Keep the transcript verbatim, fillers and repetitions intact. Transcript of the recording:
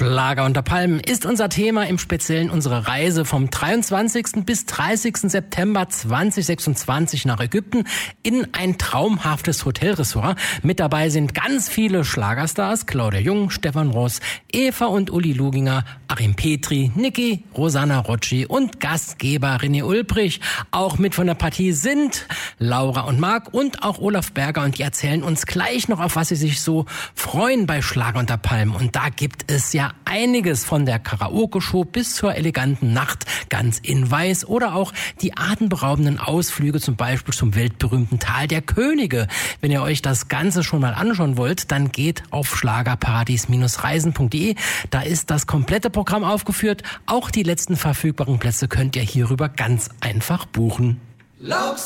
Schlager unter Palmen ist unser Thema, im Speziellen unsere Reise vom dreiundzwanzigsten bis dreißigsten September zweitausendsechsundzwanzig nach Ägypten in ein traumhaftes Hotelressort. Mit dabei sind ganz viele Schlagerstars: Claudia Jung, Stefan Ross, Eva und Uli Luginger, Achim Petri, Niki, Rosanna Rocci und Gastgeber René Ulbrich. Auch mit von der Partie sind Laura und Marc und auch Olaf Berger, und die erzählen uns gleich noch, auf was sie sich so freuen bei Schlager unter Palmen. Und da gibt es ja einiges, von der Karaoke-Show bis zur eleganten Nacht ganz in Weiß oder auch die atemberaubenden Ausflüge, zum Beispiel zum weltberühmten Tal der Könige. Wenn ihr euch das Ganze schon mal anschauen wollt, dann geht auf schlagerparadies reisen punkt de. Da ist das komplette Programm aufgeführt. Auch die letzten verfügbaren Plätze könnt ihr hierüber ganz einfach buchen.